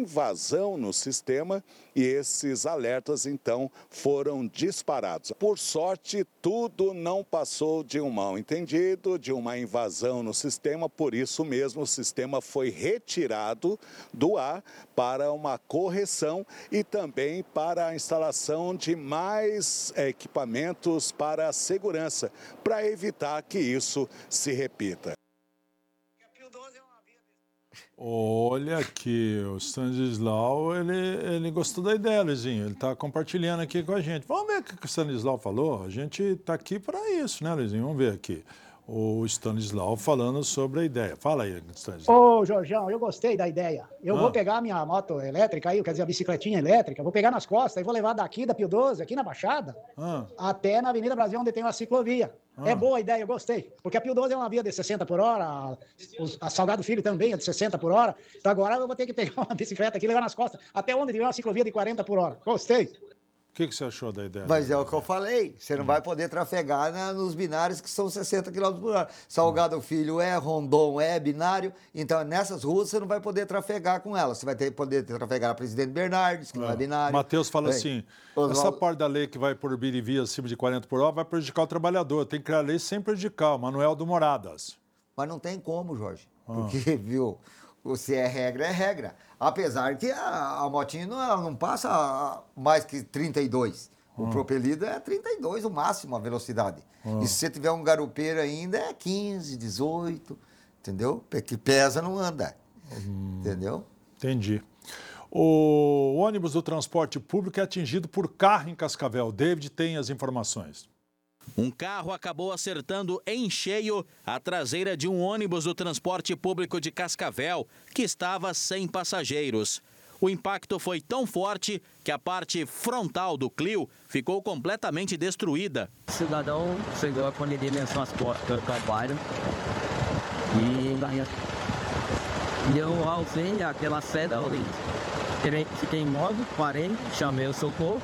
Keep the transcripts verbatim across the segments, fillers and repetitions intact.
invasão no sistema e esses alertas, então, foram disparados. Por sorte, tudo não passou de um mal-entendido, de uma invasão no sistema, por isso mesmo o sistema foi retirado do ar para uma correção e também para a instalação de mais equipamentos para a segurança, para evitar que isso se repita. Olha aqui, o Stanislau, ele, ele gostou da ideia, Luizinho. Ele está compartilhando aqui com a gente. Vamos ver o que o Stanislau falou? A gente está aqui para isso, né, Luizinho? Vamos ver aqui. O Stanislau falando sobre a ideia. Fala aí, Stanislau. Ô, Jorjão, eu gostei da ideia. Eu Ah. vou pegar minha moto elétrica aí, quer dizer, a bicicletinha elétrica, vou pegar nas costas e vou levar daqui da Pio doze, aqui na Baixada, Ah. até na Avenida Brasil, onde tem uma ciclovia. Ah. É boa a ideia, eu gostei. Porque a Pio doze é uma via de sessenta por hora, a, a Salgado Filho também é de sessenta por hora. Então agora eu vou ter que pegar uma bicicleta aqui e levar nas costas, até onde tiver uma ciclovia de quarenta por hora. Gostei. O que, que você achou da ideia? Mas é o que eu falei, você não vai poder trafegar na, nos binários que são sessenta quilômetros por hora. Salgado Filho é, Rondon é binário, então nessas ruas você não vai poder trafegar com elas. Você vai ter, poder trafegar a Presidente Bernardes, que não é binário. Matheus fala É. assim, Oswaldo- essa parte da lei que vai proibir via acima de quarenta por hora vai prejudicar o trabalhador. Tem que criar a lei sem prejudicar. Manuel do Moradas. Mas não tem como, Jorge. Ah. Porque, viu, se é regra, é regra. Apesar que a, a motinha não, ela não passa mais que trinta e dois. O propelido é trinta e dois, o máximo, a velocidade. E se você tiver um garupeiro ainda, é quinze, dezoito, entendeu? Que pesa, não anda, entendeu? Entendi. O ônibus do transporte público é atingido por carro em Cascavel. David tem as informações. Um carro acabou acertando em cheio a traseira de um ônibus do transporte público de Cascavel, que estava sem passageiros. O impacto foi tão forte que a parte frontal do Clio ficou completamente destruída. O cidadão chegou a colidir nas suas portas do trabalho e deu ausência àquela seda ali. Fiquei em modo, parei, chamei o socorro,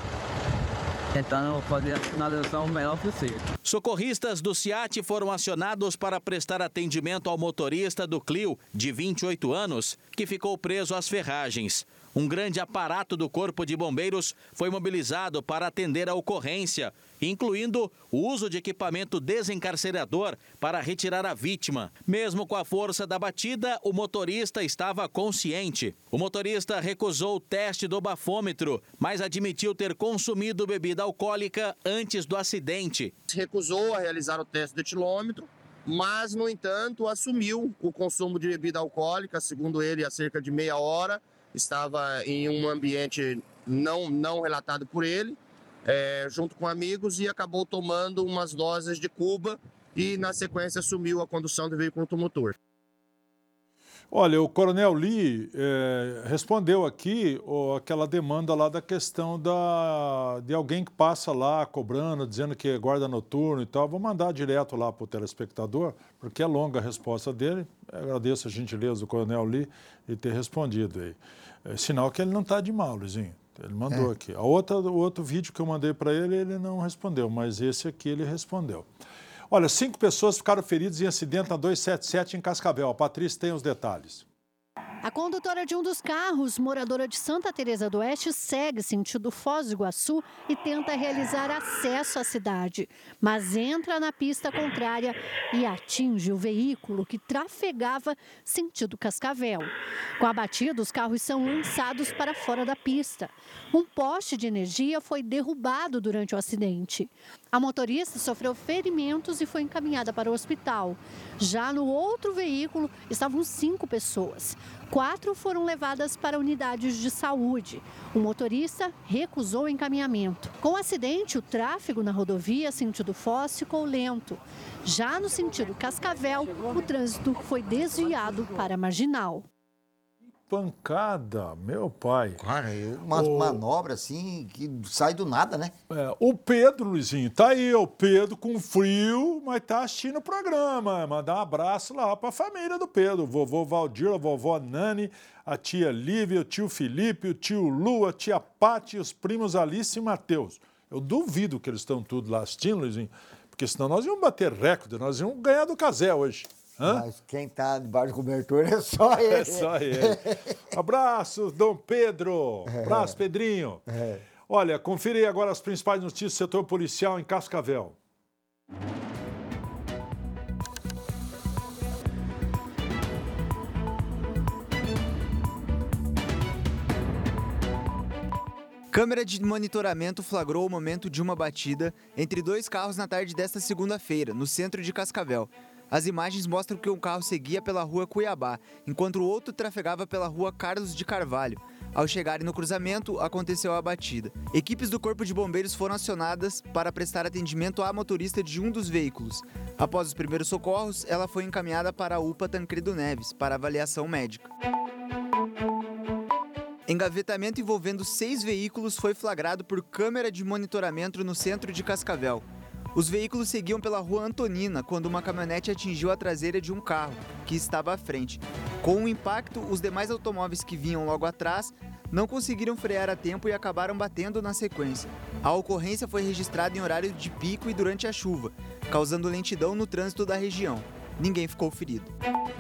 tentando fazer a finalização o melhor possível. Socorristas do SEAT foram acionados para prestar atendimento ao motorista do Clio, de vinte e oito anos, que ficou preso às ferragens. Um grande aparato do Corpo de Bombeiros foi mobilizado para atender a ocorrência, incluindo o uso de equipamento desencarcerador para retirar a vítima. Mesmo com a força da batida, o motorista estava consciente. O motorista recusou o teste do bafômetro, mas admitiu ter consumido bebida alcoólica antes do acidente. Recusou a realizar o teste do etilômetro, mas, no entanto, assumiu o consumo de bebida alcoólica, segundo ele, há cerca de meia hora. Estava em um ambiente não, não relatado por ele, é, junto com amigos, e acabou tomando umas doses de Cuba e, na sequência, assumiu a condução do veículo automotor. Olha, o Coronel Lee eh, respondeu aqui ó, aquela demanda lá da questão da, de alguém que passa lá cobrando, dizendo que é guarda noturno e tal. Vou mandar direto lá para o telespectador, porque é longa a resposta dele. Agradeço a gentileza do Coronel Lee de ter respondido aí. É sinal que ele não está de mal, Luizinho. Ele mandou é. aqui. A outra, o outro vídeo que eu mandei para ele, ele não respondeu, mas esse aqui ele respondeu. Olha, cinco pessoas ficaram feridas em acidente na duzentos e setenta e sete em Cascavel. A Patrícia tem os detalhes. A condutora de um dos carros, moradora de Santa Teresa do Oeste, segue sentido Foz do Iguaçu e tenta realizar acesso à cidade, mas entra na pista contrária e atinge o veículo que trafegava sentido Cascavel. Com a batida, os carros são lançados para fora da pista. Um poste de energia foi derrubado durante o acidente. A motorista sofreu ferimentos e foi encaminhada para o hospital. Já no outro veículo estavam cinco pessoas. Quatro foram levadas para unidades de saúde. O motorista recusou o encaminhamento. Com o acidente, o tráfego na rodovia sentido Foz ficou lento. Já no sentido Cascavel, o trânsito foi desviado para a Marginal. Pancada, meu pai. Cara, uma o... manobra assim que sai do nada, né? É, o Pedro, Luizinho, tá aí, o Pedro com frio, mas tá assistindo o programa. Mandar um abraço lá pra família do Pedro. O vovô Valdir, a vovó Nani, a tia Lívia, o tio Felipe, o tio Lu, a tia Pati, os primos Alice e Matheus. Eu duvido que eles estão tudo lá assistindo, Luizinho, porque senão nós íamos bater recorde, nós íamos ganhar do Casé hoje. Hã? Mas quem está debaixo do cobertor é só ele. É só ele. Abraços, Dom Pedro. Abraço, Pedrinho. É. Olha, confira aí agora as principais notícias do setor policial em Cascavel. Câmera de monitoramento flagrou o momento de uma batida entre dois carros na tarde desta segunda-feira, no centro de Cascavel. As imagens mostram que um carro seguia pela rua Cuiabá, enquanto o outro trafegava pela rua Carlos de Carvalho. Ao chegarem no cruzamento, aconteceu a batida. Equipes do Corpo de Bombeiros foram acionadas para prestar atendimento à motorista de um dos veículos. Após os primeiros socorros, ela foi encaminhada para a U P A Tancredo Neves, para avaliação médica. Engavetamento envolvendo seis veículos foi flagrado por câmera de monitoramento no centro de Cascavel. Os veículos seguiam pela rua Antonina quando uma caminhonete atingiu a traseira de um carro, que estava à frente. Com o impacto, os demais automóveis que vinham logo atrás não conseguiram frear a tempo e acabaram batendo na sequência. A ocorrência foi registrada em horário de pico e durante a chuva, causando lentidão no trânsito da região. Ninguém ficou ferido.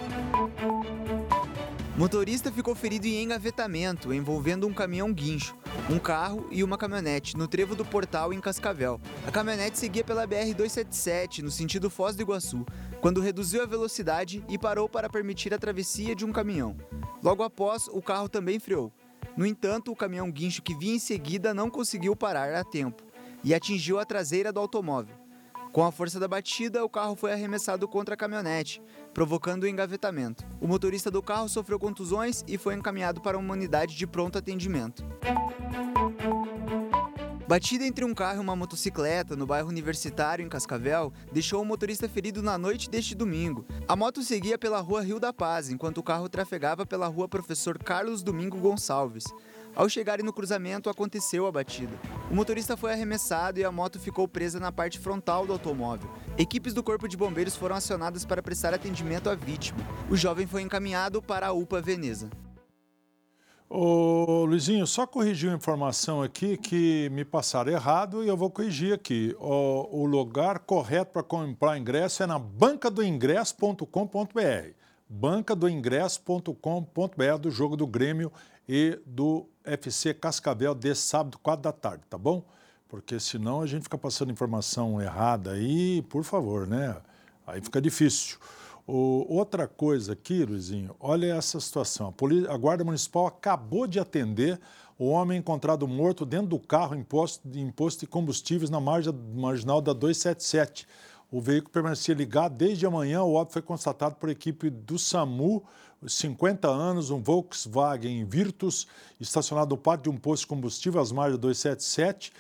Motorista ficou ferido em engavetamento, envolvendo um caminhão guincho, um carro e uma caminhonete, no trevo do Portal, em Cascavel. A caminhonete seguia pela B R duzentos e setenta e sete, no sentido Foz do Iguaçu, quando reduziu a velocidade e parou para permitir a travessia de um caminhão. Logo após, o carro também freou. No entanto, o caminhão guincho que vinha em seguida não conseguiu parar a tempo e atingiu a traseira do automóvel. Com a força da batida, o carro foi arremessado contra a caminhonete, provocando o engavetamento. O motorista do carro sofreu contusões e foi encaminhado para uma unidade de pronto atendimento. Batida entre um carro e uma motocicleta no bairro Universitário, em Cascavel, deixou o motorista ferido na noite deste domingo. A moto seguia pela rua Rio da Paz, enquanto o carro trafegava pela rua Professor Carlos Domingo Gonçalves. Ao chegarem no cruzamento, aconteceu a batida. O motorista foi arremessado e a moto ficou presa na parte frontal do automóvel. Equipes do Corpo de Bombeiros foram acionadas para prestar atendimento à vítima. O jovem foi encaminhado para a U P A Veneza. Ô, Luizinho, só corrigir uma informação aqui que me passaram errado e eu vou corrigir aqui. O, o lugar correto para comprar ingresso é na banca do ingresso ponto com ponto br. banca do ingresso ponto com ponto br do jogo do Grêmio e do F C Cascavel desse sábado, quatro da tarde, tá bom? Porque senão a gente fica passando informação errada aí, por favor, né? Aí fica difícil. O, outra coisa aqui, Luizinho, olha essa situação. A, Polícia, a Guarda Municipal acabou de atender o homem encontrado morto dentro do carro em posto de, em posto de combustíveis na margem, marginal da duzentos e setenta e sete. O veículo permanecia ligado desde amanhã. O óbito foi constatado por equipe do SAMU, cinquenta anos, um Volkswagen Virtus, estacionado no pátio de um posto de combustível às margens da duzentos e setenta e sete,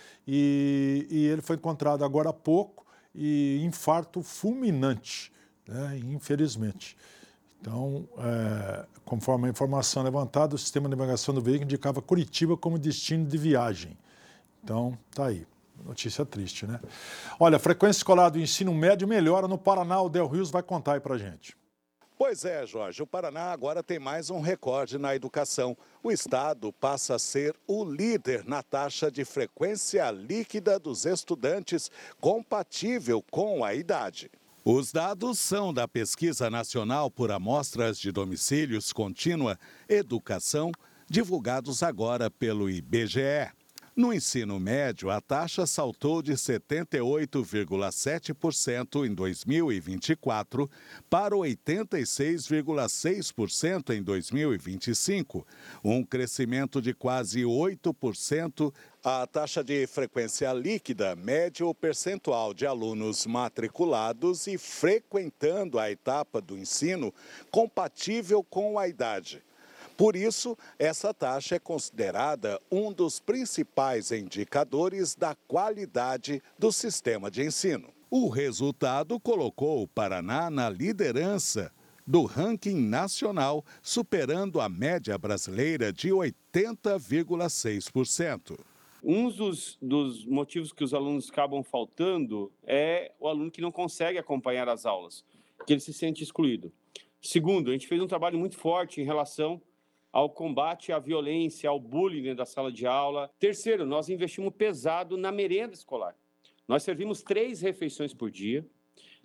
e, e ele foi encontrado agora há pouco e infarto fulminante, né, infelizmente. Então, é, conforme a informação levantada, o sistema de navegação do veículo indicava Curitiba como destino de viagem. Então, tá aí. Notícia triste, né? Olha, a frequência escolar do ensino médio melhora no Paraná. O Del Rios vai contar aí pra gente. Pois é, Jorge, o Paraná agora tem mais um recorde na educação. O estado passa a ser o líder na taxa de frequência líquida dos estudantes, compatível com a idade. Os dados são da Pesquisa Nacional por Amostras de Domicílios Contínua Educação, divulgados agora pelo I B G E. No ensino médio, a taxa saltou de setenta e oito vírgula sete por cento em dois mil e vinte e quatro para oitenta e seis vírgula seis por cento em dois mil e vinte e cinco, um crescimento de quase oito por cento. A taxa de frequência líquida mede o percentual de alunos matriculados e frequentando a etapa do ensino compatível com a idade. Por isso, essa taxa é considerada um dos principais indicadores da qualidade do sistema de ensino. O resultado colocou o Paraná na liderança do ranking nacional, superando a média brasileira de oitenta vírgula seis por cento. Um dos, dos motivos que os alunos acabam faltando é o aluno que não consegue acompanhar as aulas, que ele se sente excluído. Segundo, a gente fez um trabalho muito forte em relação ao combate à violência, ao bullying dentro da sala de aula. Terceiro, nós investimos pesado na merenda escolar. Nós servimos três refeições por dia,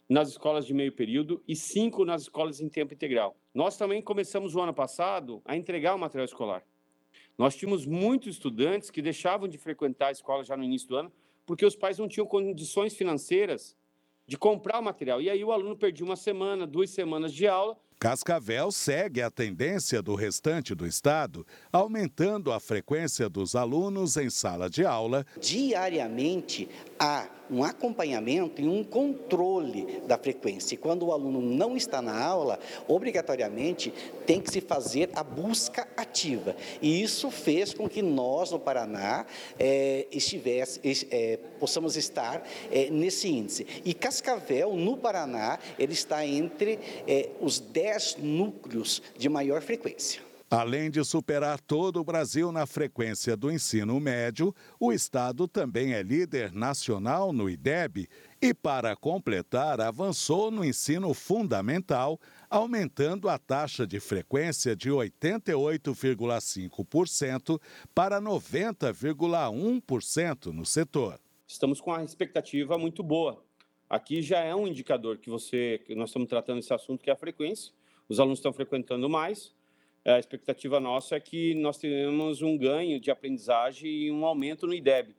nas escolas de meio período e cinco nas escolas em tempo integral. Nós também começamos o ano passado a entregar o material escolar. Nós tínhamos muitos estudantes que deixavam de frequentar a escola já no início do ano porque os pais não tinham condições financeiras de comprar o material. E aí o aluno perdia uma semana, duas semanas de aula. Cascavel segue a tendência do restante do estado, aumentando a frequência dos alunos em sala de aula. Diariamente há um acompanhamento e um controle da frequência. E quando o aluno não está na aula, obrigatoriamente tem que se fazer a busca ativa. E isso fez com que nós, no Paraná, é, estivesse, é, possamos estar é, nesse índice. E Cascavel, no Paraná, ele está entre é, os dez núcleos de maior frequência. Além de superar todo o Brasil na frequência do ensino médio, o estado também é líder nacional no I D E B e, para completar, avançou no ensino fundamental, aumentando a taxa de frequência de oitenta e oito vírgula cinco por cento para noventa vírgula um por cento no setor. Estamos com uma expectativa muito boa. Aqui já é um indicador que você, que nós estamos tratando esse assunto, que é a frequência. Os alunos estão frequentando mais. A expectativa nossa é que nós tenhamos um ganho de aprendizagem e um aumento no I D E B.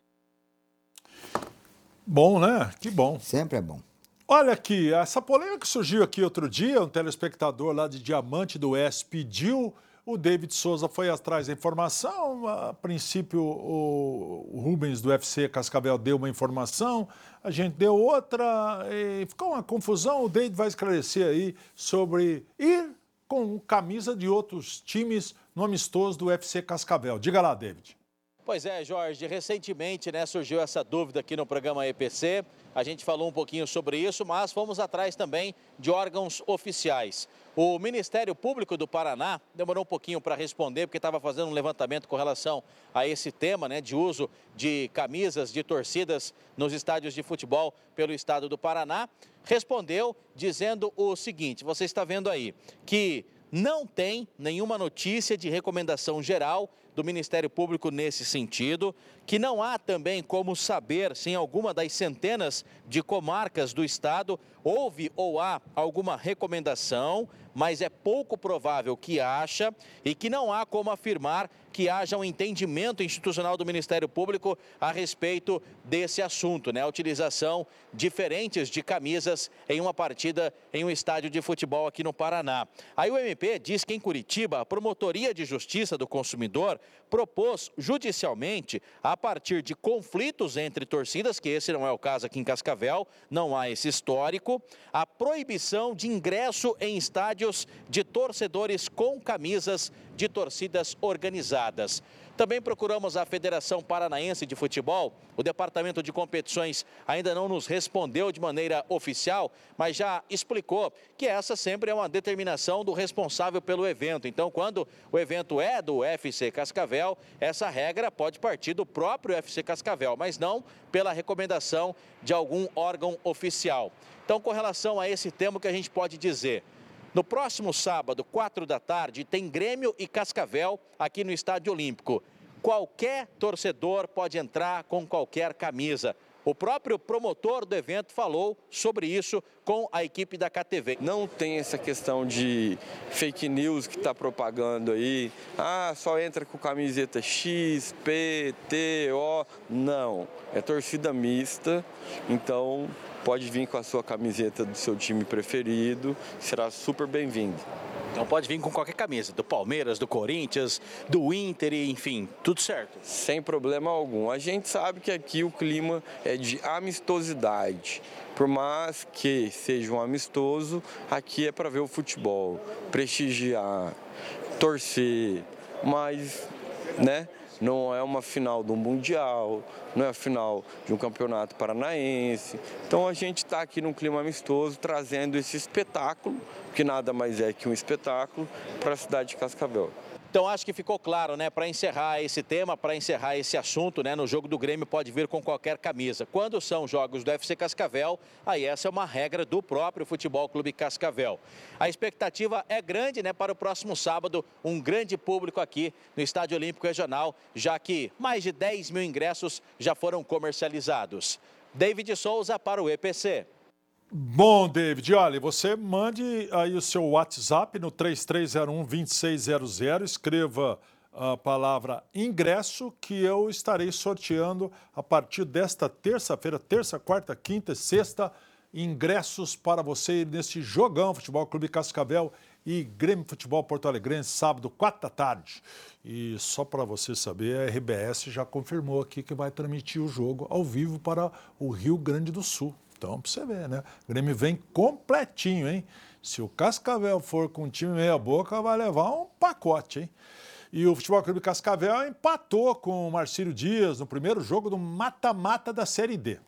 Bom, né? Que bom. Sempre é bom. Olha aqui, essa polêmica que surgiu aqui outro dia, um telespectador lá de Diamante do Oeste pediu, o David Souza foi atrás da informação, a princípio o Rubens do U F C Cascavel deu uma informação, a gente deu outra, e ficou uma confusão, o David vai esclarecer aí sobre ir com camisa de outros times no amistoso do U F C Cascavel. Diga lá, David. Pois é, Jorge, recentemente, né, surgiu essa dúvida aqui no programa E P C, a gente falou um pouquinho sobre isso, mas fomos atrás também de órgãos oficiais. O Ministério Público do Paraná demorou um pouquinho para responder, porque estava fazendo um levantamento com relação a esse tema, né, de uso de camisas de torcidas nos estádios de futebol pelo estado do Paraná. Respondeu dizendo o seguinte, você está vendo aí, que não tem nenhuma notícia de recomendação geral do Ministério Público nesse sentido, que não há também como saber se em alguma das centenas de comarcas do estado houve ou há alguma recomendação, mas é pouco provável que haja e que não há como afirmar que haja um entendimento institucional do Ministério Público a respeito desse assunto, né? A utilização diferentes de camisas em uma partida em um estádio de futebol aqui no Paraná. Aí o M P diz que em Curitiba, a Promotoria de Justiça do Consumidor propôs judicialmente, a partir de conflitos entre torcidas, que esse não é o caso aqui em Cascavel, não há esse histórico, a proibição de ingresso em estádios de torcedores com camisas de torcidas organizadas. Também procuramos a Federação Paranaense de Futebol. O Departamento de Competições ainda não nos respondeu de maneira oficial, mas já explicou que essa sempre é uma determinação do responsável pelo evento. Então, quando o evento é do U F C Cascavel, essa regra pode partir do próprio U F C Cascavel, mas não pela recomendação de algum órgão oficial. Então, com relação a esse tema, o que a gente pode dizer? No próximo sábado, quatro da tarde, tem Grêmio e Cascavel aqui no Estádio Olímpico. Qualquer torcedor pode entrar com qualquer camisa. O próprio promotor do evento falou sobre isso com a equipe da K T V. Não tem essa questão de fake news que está propagando aí. Ah, só entra com camiseta X, P, T, O. Não, é torcida mista, então pode vir com a sua camiseta do seu time preferido, será super bem-vindo. Então pode vir com qualquer camisa, do Palmeiras, do Corinthians, do Inter, enfim, tudo certo. Sem problema algum. A gente sabe que aqui o clima é de amistosidade. Por mais que seja um amistoso, aqui é para ver o futebol, prestigiar, torcer, mas, né? Não é uma final do Mundial, não é a final de um campeonato paranaense. Então a gente está aqui num clima amistoso, trazendo esse espetáculo, que nada mais é que um espetáculo, para a cidade de Cascavel. Então acho que ficou claro, né, para encerrar esse tema, para encerrar esse assunto, né, no jogo do Grêmio pode vir com qualquer camisa. Quando são jogos do U F C Cascavel, aí essa é uma regra do próprio Futebol Clube Cascavel. A expectativa é grande, né, para o próximo sábado, um grande público aqui no Estádio Olímpico Regional, já que mais de dez mil ingressos já foram comercializados. David Souza para o E P C. Bom, David, olha, você mande aí o seu WhatsApp no três três zero um, dois seis zero zero, escreva a palavra ingresso que eu estarei sorteando a partir desta terça-feira, terça, quarta, quinta e sexta, ingressos para você ir nesse jogão Futebol Clube Cascavel e Grêmio Futebol Porto Alegrense, sábado, quatro da tarde. E só para você saber, a R B S já confirmou aqui que vai transmitir o jogo ao vivo para o Rio Grande do Sul. Então, para você ver, né? O Grêmio vem completinho, hein? Se o Cascavel for com um time meia boca, vai levar um pacote, hein? E o Futebol Clube Cascavel empatou com o Marcílio Dias no primeiro jogo do mata-mata da Série D.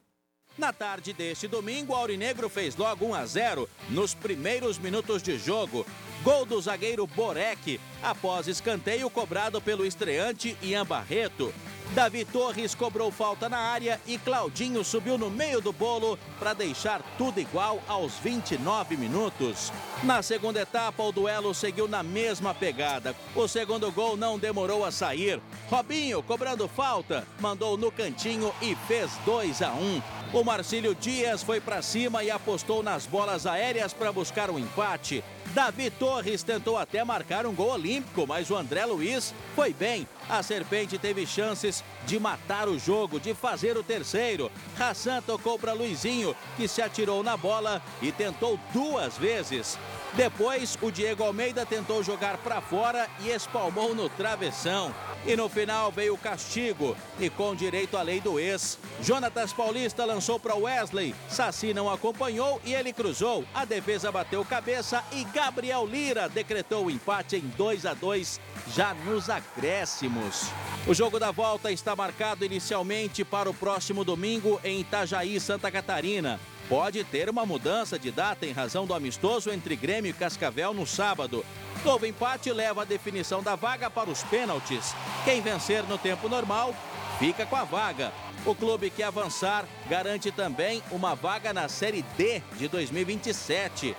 Na tarde deste domingo, o Aurinegro fez logo um a zero nos primeiros minutos de jogo. Gol do zagueiro Borek, após escanteio cobrado pelo estreante Ian Barreto. Davi Torres cobrou falta na área e Claudinho subiu no meio do bolo para deixar tudo igual aos vinte e nove minutos. Na segunda etapa, o duelo seguiu na mesma pegada. O segundo gol não demorou a sair. Robinho, cobrando falta, mandou no cantinho e fez dois a um. O Marcílio Dias foi para cima e apostou nas bolas aéreas para buscar o empate. Davi Torres tentou até marcar um gol olímpico, mas o André Luiz foi bem. A Serpente teve chances de matar o jogo, de fazer o terceiro. Hassan tocou para Luizinho, que se atirou na bola e tentou duas vezes. Depois, o Diego Almeida tentou jogar para fora e espalmou no travessão. E no final veio o castigo e com direito à lei do ex. Jonatas Paulista lançou para Wesley, Saci não acompanhou e ele cruzou. A defesa bateu cabeça e Gabriel Lira decretou o empate em dois a dois, já nos acréscimos. O jogo da volta está marcado inicialmente para o próximo domingo em Itajaí, Santa Catarina. Pode ter uma mudança de data em razão do amistoso entre Grêmio e Cascavel no sábado. Novo empate leva a definição da vaga para os pênaltis. Quem vencer no tempo normal fica com a vaga. O clube que avançar garante também uma vaga na Série D de dois mil e vinte e sete.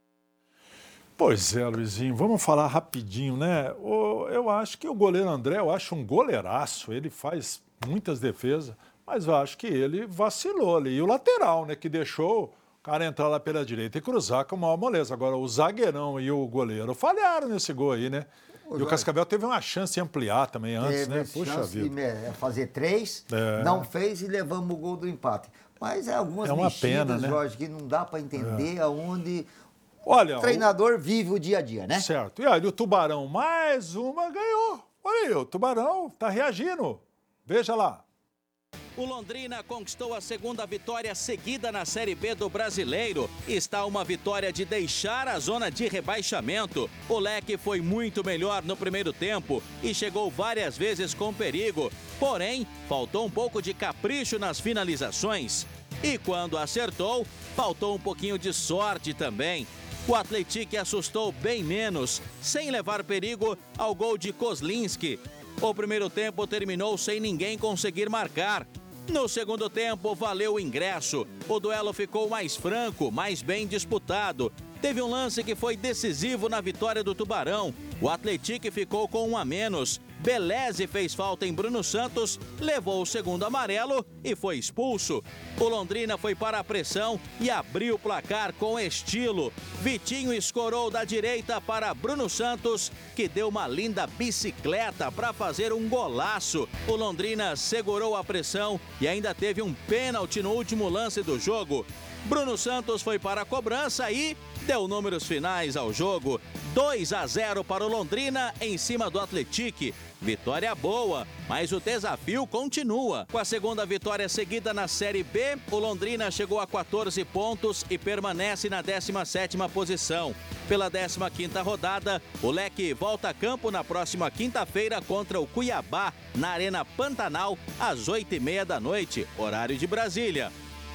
Pois é, Luizinho, vamos falar rapidinho, né? Eu acho que o goleiro André, eu acho um goleiraço, ele faz muitas defesas, mas eu acho que ele vacilou ali. E o lateral, né, que deixou o cara entrar lá pela direita e cruzar com maior moleza. Agora, o zagueirão e o goleiro falharam nesse gol aí, né? O e o Cascavel teve uma chance de ampliar também antes, teve né? Puxa chance vida. De fazer três, é. não fez e levamos o gol do empate. Mas é algumas é uma mexidas, pena, né? Jorge, que não dá para entender é. aonde Olha, o treinador o... vive o dia a dia, né? Certo. E aí, o Tubarão, mais uma, ganhou. Olha aí, o Tubarão tá reagindo. Veja lá. O Londrina conquistou a segunda vitória seguida na Série B do Brasileiro. Está uma vitória de deixar a zona de rebaixamento. O Leque foi muito melhor no primeiro tempo e chegou várias vezes com perigo. Porém, faltou um pouco de capricho nas finalizações. E quando acertou, faltou um pouquinho de sorte também. O Atlético assustou bem menos, sem levar perigo ao gol de Kozlinski. O primeiro tempo terminou sem ninguém conseguir marcar. No segundo tempo, valeu o ingresso. O duelo ficou mais franco, mais bem disputado. Teve um lance que foi decisivo na vitória do Tubarão. O Atlético ficou com um a menos. Beleze fez falta em Bruno Santos, levou o segundo amarelo e foi expulso. O Londrina foi para a pressão e abriu o placar com estilo. Vitinho escorou da direita para Bruno Santos, que deu uma linda bicicleta para fazer um golaço. O Londrina segurou a pressão e ainda teve um pênalti no último lance do jogo. Bruno Santos foi para a cobrança e deu números finais ao jogo. dois a zero para o Londrina em cima do Atlético. Vitória boa, mas o desafio continua. Com a segunda vitória seguida na Série B, o Londrina chegou a quatorze pontos e permanece na décima sétima posição. Pela décima quinta rodada, o Leque volta a campo na próxima quinta-feira contra o Cuiabá, na Arena Pantanal, às oito e meia da noite, horário de Brasília.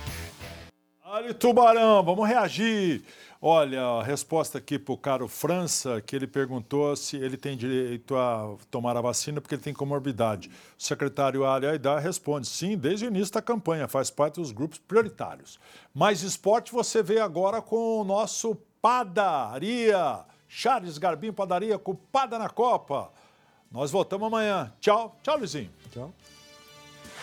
Olha o Tubarão, vamos reagir. Olha, a resposta aqui para o caro França, que ele perguntou se ele tem direito a tomar a vacina porque ele tem comorbidade. O secretário Ali Aidar responde, sim, desde o início da campanha, faz parte dos grupos prioritários. Mais esporte você vê agora com o nosso Padaria. Charles Garbim, Padaria com Pada na Copa. Nós voltamos amanhã. Tchau. Tchau, Luizinho. Tchau.